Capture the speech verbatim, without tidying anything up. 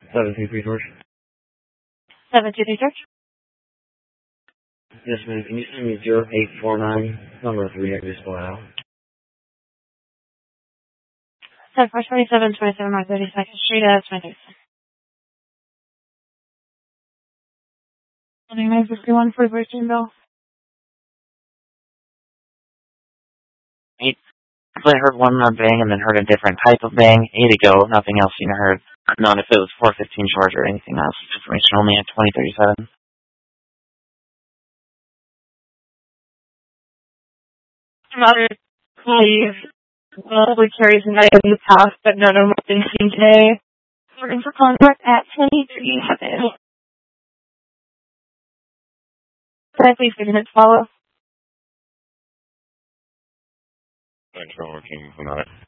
seven two three George. seven two three George. Yes, ma'am. Can you send me zero eight four nine, number three, I can just spell it out. seven four twenty-seven twenty-seven North thirty-second Street, uh, Smithers. nine fifty-one for the Virgin Bell. Eight. I heard one uh, bang and then heard a different type of bang. Eight to go. Nothing else you heard. None if it was four fifteen charge or anything else. Information only at twenty thirty-seven. Mother, please. Probably carries a knife in the past, but none of them have been seen today. We're in for contact at twenty thirty-seven. Can I please get a minute to follow? Thanks for working on it.